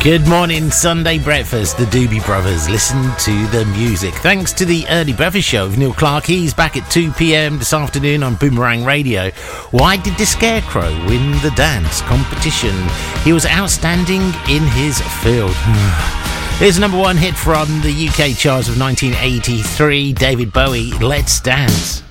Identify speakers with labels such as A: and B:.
A: Good morning, Sunday breakfast, the Doobie Brothers. Listen to the music. Thanks to the Early Breakfast Show with Neil Clark. He's back at 2 p.m. this afternoon on Boomerang Radio. Why did the Scarecrow win the dance competition? He was outstanding in his field. Here's a number one hit from the UK charts of 1983, David Bowie, Let's Dance.